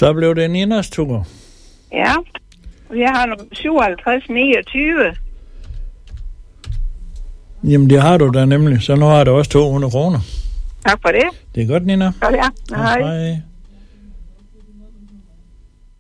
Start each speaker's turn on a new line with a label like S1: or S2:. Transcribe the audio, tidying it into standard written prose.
S1: Så blev det Ninas tur.
S2: Ja. Jeg har nummer 5729.
S1: Jamen, det har du da nemlig. Så nu har du også 200 kroner.
S2: Tak for det.
S1: Det er godt, Nina.
S2: Godt, ja. Hej.
S1: Hej.